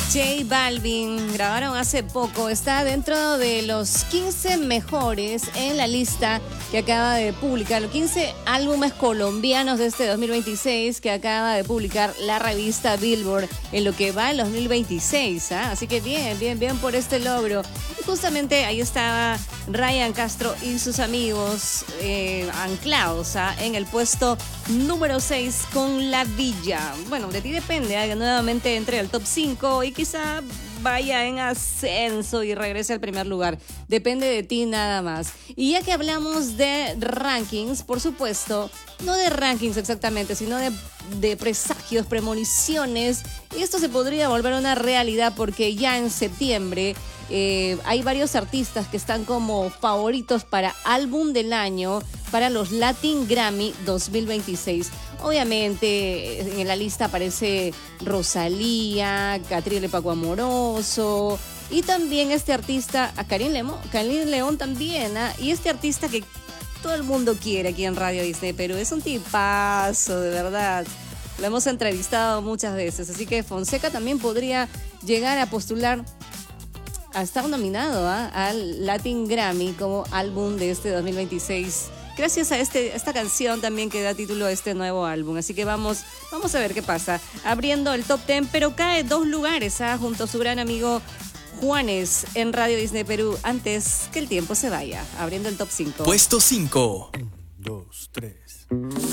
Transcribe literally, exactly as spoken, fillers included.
J Balvin grabaron hace poco, está dentro de los quince mejores en la lista que acaba de publicar, los quince álbumes colombianos de este dos mil veintiséis que acaba de publicar la revista Billboard en lo que va el dos mil veintiséis, ¿ah? Así que bien, bien, bien por este logro. Y justamente ahí estaba Ryan Castro y sus amigos eh, anclados ¿ah? en el puesto número seis con La Villa. Bueno, de ti depende, ¿ah? que nuevamente entre al top cinco y quizá vaya en ascenso y regrese al primer lugar. Depende de ti nada más. Y ya que hablamos de rankings, por supuesto, no de rankings exactamente, sino de, de presagios, premoniciones, y esto se podría volver una realidad porque ya en septiembre eh, hay varios artistas que están como favoritos para álbum del año para los Latin Grammy dos mil veintiséis. Obviamente en la lista aparece Rosalía, Catriel Paco Amoroso y también este artista, a Karim León, Karim León también, ¿eh? Y este artista que todo el mundo quiere aquí en Radio Disney Perú, es un tipazo, de verdad. Lo hemos entrevistado muchas veces, así que Fonseca también podría llegar a postular a estar nominado ¿eh? al Latin Grammy como álbum de este dos mil veintiséis. Gracias a este, esta canción también que da título a este nuevo álbum. Así que vamos, vamos a ver qué pasa. Abriendo el top diez, pero cae dos lugares ¿ah? junto a su gran amigo Juanes en Radio Disney Perú. Antes que el tiempo se vaya. Abriendo el top cinco. Puesto cinco. Un, dos, tres.